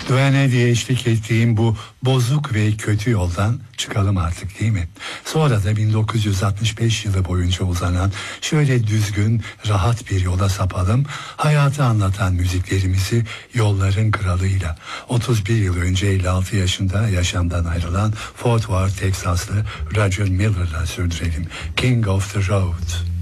Duane diye eşlik ettiğim bu bozuk ve kötü yoldan çıkalım artık, değil mi? Sonra da 1965 yılı boyunca uzanan şöyle düzgün, rahat bir yola sapalım. Hayatı anlatan müziklerimizi yolların kralıyla 31 yıl önce 56 yaşında yaşamdan ayrılan Fort Worth, Teksaslı Roger Miller'la sürdürelim. King of the Road.